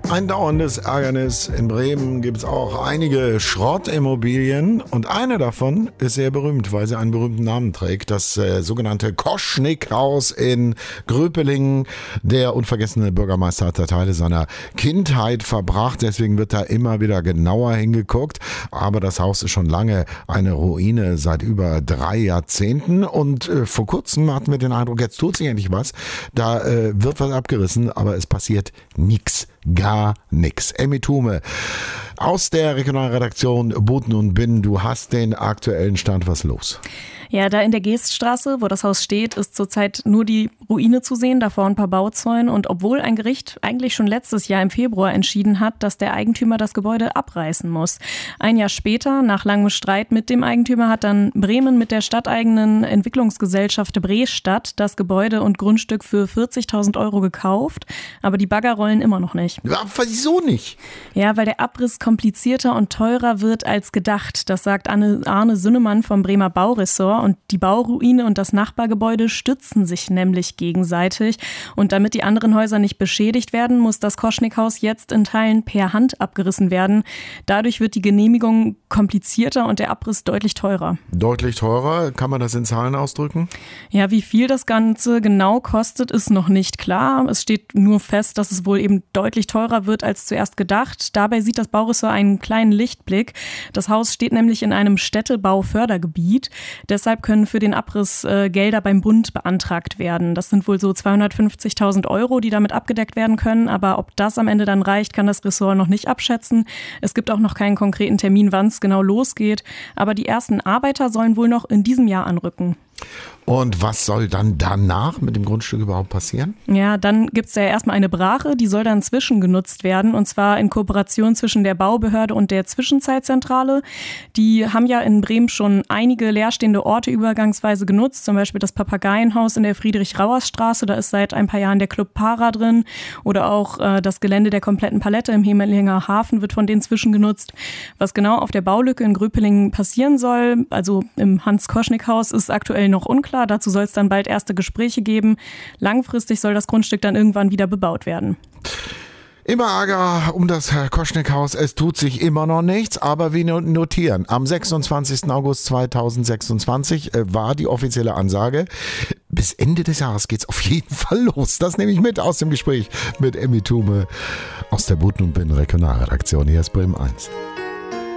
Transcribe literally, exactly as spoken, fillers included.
Ein dauerndes Ärgernis. In Bremen gibt es auch einige Schrottimmobilien und eine davon ist sehr berühmt, weil sie einen berühmten Namen trägt. Das äh, sogenannte Koschnick-Haus in Gröpelingen. Der unvergessene Bürgermeister hat da Teile seiner Kindheit verbracht, deswegen wird da immer wieder genauer hingeguckt. Aber das Haus ist schon lange eine Ruine seit über drei Jahrzehnten und äh, vor kurzem hatten wir den Eindruck, jetzt tut sich endlich was. Da äh, wird was abgerissen, aber es passiert nichts. Gar nix. Emmy Thume aus der Regionalredaktion Buten und Binnen. Du hast den aktuellen Stand. Was ist los? Ja, da in der Geeststraße, wo das Haus steht, ist zurzeit nur die Ruine zu sehen, davor ein paar Bauzäune. Und obwohl ein Gericht eigentlich schon letztes Jahr im Februar entschieden hat, dass der Eigentümer das Gebäude abreißen muss. Ein Jahr später, nach langem Streit mit dem Eigentümer, hat dann Bremen mit der stadteigenen Entwicklungsgesellschaft Brestadt das Gebäude und Grundstück für vierzigtausend Euro gekauft. Aber die Bagger rollen immer noch nicht. Ja, wieso nicht? Ja, weil der Abriss komplizierter und teurer wird als gedacht. Das sagt Anne, Arne Sünnemann vom Bremer Bauressort. Und die Bauruine und das Nachbargebäude stützen sich nämlich gegenseitig. Und damit die anderen Häuser nicht beschädigt werden, muss das Koschnick-Haus jetzt in Teilen per Hand abgerissen werden. Dadurch wird die Genehmigung komplizierter und der Abriss deutlich teurer. Deutlich teurer? Kann man das in Zahlen ausdrücken? Ja, wie viel das Ganze genau kostet, ist noch nicht klar. Es steht nur fest, dass es wohl eben deutlich teurer wird als zuerst gedacht. Dabei sieht das Bauressort einen kleinen Lichtblick. Das Haus steht nämlich in einem Städtebaufördergebiet. Deshalb können für den Abriss äh, Gelder beim Bund beantragt werden. Das sind wohl so zweihundertfünfzigtausend Euro, die damit abgedeckt werden können. Aber ob das am Ende dann reicht, kann das Ressort noch nicht abschätzen. Es gibt auch noch keinen konkreten Termin, wann es genau losgeht. Aber die ersten Arbeiter sollen wohl noch in diesem Jahr anrücken. Und was soll dann danach mit dem Grundstück überhaupt passieren? Ja, dann gibt es ja erstmal eine Brache, die soll dann zwischengenutzt werden und zwar in Kooperation zwischen der Baubehörde und der Zwischenzeitzentrale. Die haben ja in Bremen schon einige leerstehende Orte übergangsweise genutzt, zum Beispiel das Papageienhaus in der Friedrich-Rauers-Straße, da ist seit ein paar Jahren der Club Para drin oder auch äh, das Gelände der kompletten Palette im Hemelinger Hafen wird von denen zwischengenutzt. Was genau auf der Baulücke in Gröpelingen passieren soll, also im Hans-Koschnick-Haus, ist aktuell noch unklar. Dazu soll es dann bald erste Gespräche geben. Langfristig soll das Grundstück dann irgendwann wieder bebaut werden. Immer Ärger um das Koschnick-Haus. Es tut sich immer noch nichts, aber wir notieren. Am sechsundzwanzigsten August zweitausendsechsundzwanzig war die offizielle Ansage. Bis Ende des Jahres geht's auf jeden Fall los. Das nehme ich mit aus dem Gespräch mit Emmy Thume aus der Buten und Binnen Regionalredaktion. Hier ist Bremen eins.